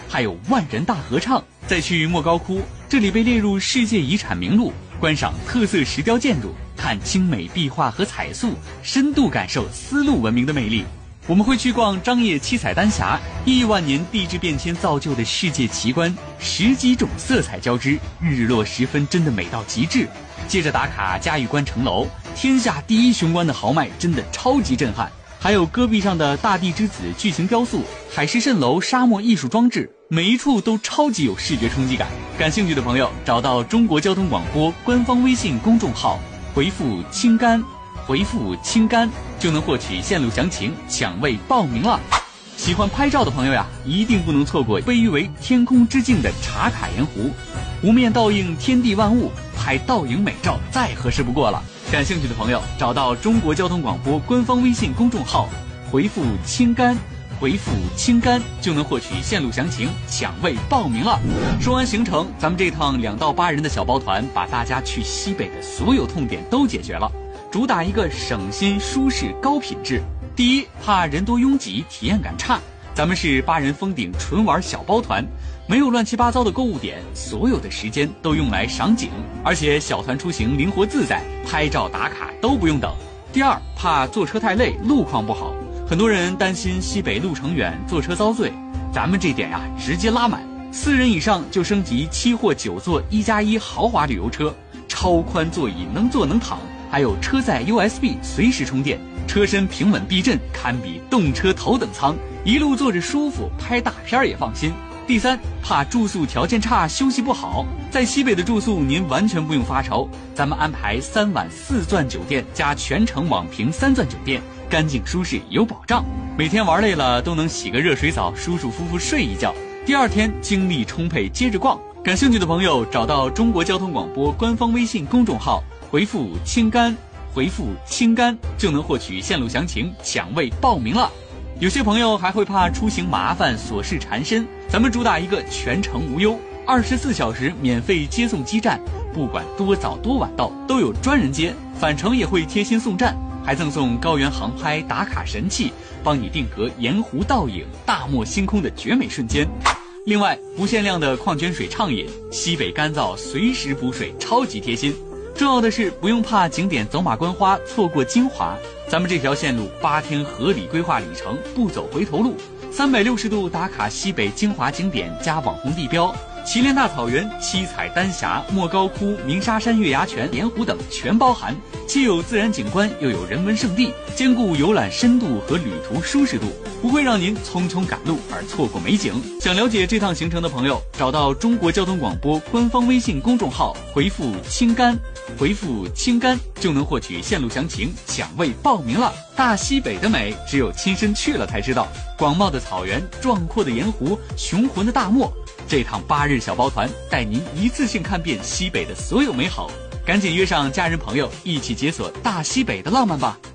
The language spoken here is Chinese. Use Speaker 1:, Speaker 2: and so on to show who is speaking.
Speaker 1: 还有万人大合唱。再去莫高窟，这里被列入世界遗产名录，观赏特色石雕建筑，看精美壁画和彩塑，深度感受丝路文明的魅力。我们会去逛张掖七彩丹霞，亿万年地质变迁造就的世界奇观，10几种色彩交织，日落时分真的美到极致。接着打卡嘉峪关城楼，天下第一雄关的豪迈真的超级震撼。还有戈壁上的大地之子巨型雕塑，海市蜃楼沙漠艺术装置，每一处都超级有视觉冲击感。感兴趣的朋友找到中国交通广播官方微信公众号，回复青柑就能获取线路详情，抢位报名了。喜欢拍照的朋友呀，一定不能错过被誉为天空之镜的茶卡盐湖，湖面倒映天地万物，拍倒影美照再合适不过了。感兴趣的朋友找到中国交通广播官方微信公众号，回复青柑就能获取线路详情，抢位报名了。说完行程，咱们这趟2到8人的小包团把大家去西北的所有痛点都解决了，主打一个省心舒适高品质。第一，怕人多拥挤体验感差，咱们是8人封顶纯玩小包团，没有乱七八糟的购物点，所有的时间都用来赏景，而且小团出行灵活自在，拍照打卡都不用等。第二，怕坐车太累，路况不好，很多人担心西北路程远，坐车遭罪，咱们这点呀直接拉满，4人以上就升级7或9座1+1豪华旅游车，超宽座椅，能坐能躺，还有车载 USB 随时充电，车身平稳避震，堪比动车头等舱，一路坐着舒服，拍大片也放心。第三，怕住宿条件差，休息不好，在西北的住宿您完全不用发愁，咱们安排3晚4钻酒店加全程网评3钻酒店，干净舒适有保障，每天玩累了都能洗个热水澡，舒舒服服睡一觉，第2天精力充沛接着逛。感兴趣的朋友找到中国交通广播官方微信公众号，回复青柑就能获取线路详情，抢位报名了。有些朋友还会怕出行麻烦琐事缠身，咱们主打一个全程无忧，24小时免费接送基站，不管多早多晚到都有专人接，返程也会贴心送站，还赠送高原航拍打卡神器，帮你定格盐湖倒影、大漠星空的绝美瞬间。另外不限量的矿泉水畅饮，西北干燥随时补水，超级贴心。重要的是不用怕景点走马观花错过精华，咱们这条线路8天合理规划里程，不走回头路，360度打卡西北精华景点加网红地标，祁连大草原、七彩丹霞、莫高窟、鸣沙山、月牙泉、盐湖等全包含，既有自然景观又有人文胜地，兼顾游览深度和旅途舒适度，不会让您匆匆赶路而错过美景。想了解这趟行程的朋友找到中国交通广播官方微信公众号，回复青柑就能获取线路详情，抢位报名了。大西北的美只有亲身去了才知道，广袤的草原，壮阔的盐湖，雄浑的大漠，这趟8日小包团带您一次性看遍西北的所有美好，赶紧约上家人朋友一起解锁大西北的浪漫吧。